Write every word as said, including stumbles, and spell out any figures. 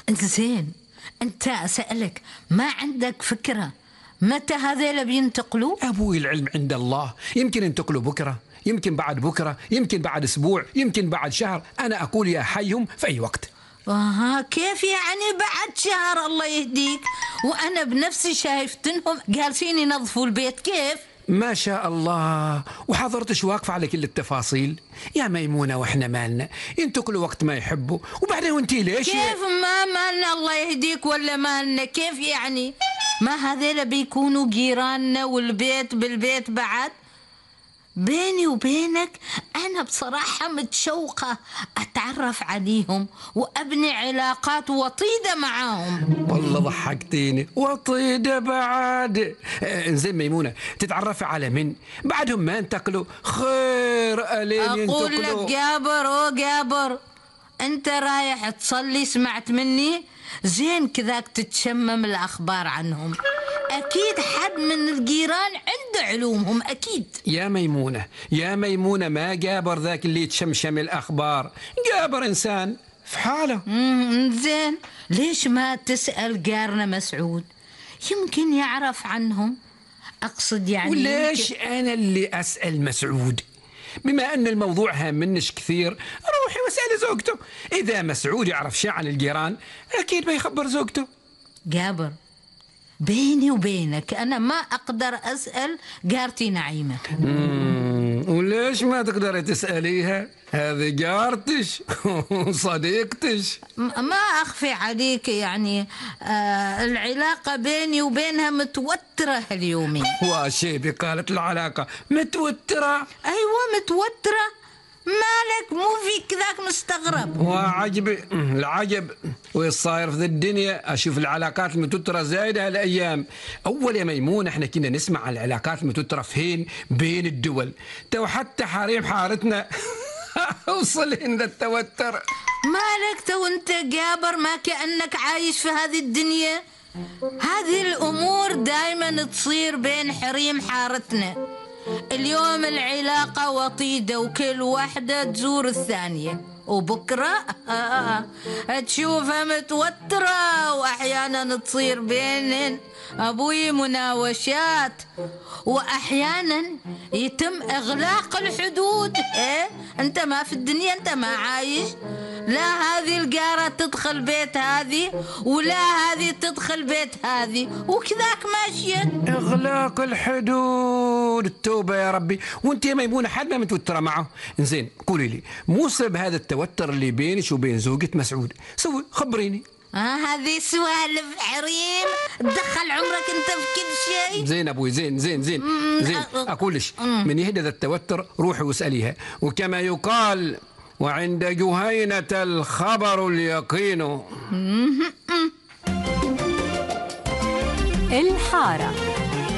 زين، أنت أسألك، ما عندك فكرة متى هذيلا بينتقلوا؟ أبوي العلم عند الله، يمكن ينتقلوا بكرة، يمكن بعد بكرة، يمكن بعد أسبوع، يمكن بعد شهر. أنا أقول يا حيهم في أي وقت. آه كيف يعني بعد شهر؟ الله يهديك، وأنا بنفسي شايفتنهم جالسين ينظفوا البيت. كيف؟ ما شاء الله، وحضرتش واقفة على كل التفاصيل يا ميمونة. وإحنا مالنا، ينتقلوا وقت ما يحبوا، وبعدين وانتي ليش؟ كيف ما مالنا الله يهديك ولا مالنا؟ كيف يعني؟ ما هذيلا بيكونوا جيراننا والبيت بالبيت بعد؟ بيني وبينك أنا بصراحة متشوقة أتعرف عليهم وأبني علاقات وطيدة معاهم. والله ضحكتيني، وطيدة بعد. زين ميمونة، تتعرفي على من؟ بعدهم ما انتقلوا خير ألين ينتقلوا. أقول لك جابر، أو جابر، أنت رايح تصلي سمعت مني؟ زين كذاك تتشمم الأخبار عنهم، أكيد حد من الجيران عنده علومهم أكيد. يا ميمونة يا ميمونة، ما جابر ذاك اللي يتشمشم الأخبار، جابر إنسان في حاله. زين، ليش ما تسأل جارنا مسعود؟ يمكن يعرف عنهم. أقصد يعني وليش يمكن... أنا اللي أسأل مسعود؟ بما أن الموضوع هام منش كثير، روحي واسألي زوجته. إذا مسعود يعرف شيء عن الجيران أكيد بيخبر زوجته. جابر، بيني وبينك أنا ما أقدر أسأل جارتي نعيمة. وليش ما تقدري تسأليها؟ هذه جارتش صديقتش. ما أخفي عليك يعني آه العلاقة بيني وبينها متوترة هاليومين. وشيبي قالت العلاقة متوترة؟ أيوة متوترة، مالك مو فيك ذاك مستغرب؟ وعجبي العجب والصاير في الدنيا. أشوف العلاقات المتوترة زايدة هالأيام. أول يا ميمون احنا كنا نسمع عن العلاقات المتوترة فين؟ بين الدول. تو حتى حريم حارتنا وصل عند التوتر. مالك تو انت جابر ما كأنك عايش في هذه الدنيا؟ هذه الأمور دايما تصير بين حريم حارتنا. اليوم العلاقة وطيدة وكل واحدة تزور الثانية، وبكرة آه تشوفها متوترة، وأحيانا تصير بينهن أبوي مناوشات، وأحيانا يتم إغلاق الحدود. إيه؟ أنت ما في الدنيا، أنت ما عايش. لا هذه الجارة تدخل بيت هذه، ولا هذه تدخل بيت هذه، وكذاك ماشية. إغلاق الحدود، التوبة يا ربي. وانت يا ميمونة حد ما متوترة معه؟ زين قولي لي، مو سبب هذا التوتر اللي بينش وبين زوجة مسعود؟ سوي خبريني. آه هذه سوالف حريم، تدخل عمرك انت في كل شيء. زين ابوي، زين زين زين زين اقولش، من يهدى التوتر روحي واسأليها. وكما يقال وعند جهينة الخبر اليقين. الحارة.